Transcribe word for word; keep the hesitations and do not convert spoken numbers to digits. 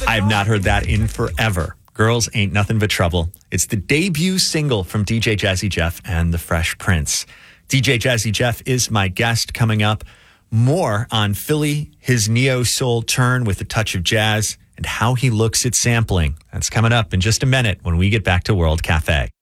I have not heard that in forever. Girls Ain't Nothing But Trouble. It's the debut single from D J Jazzy Jeff and the Fresh Prince. D J Jazzy Jeff is my guest. Coming up, more on Philly, his neo-soul turn with a touch of jazz, and how he looks at sampling. That's coming up in just a minute when we get back to World Cafe.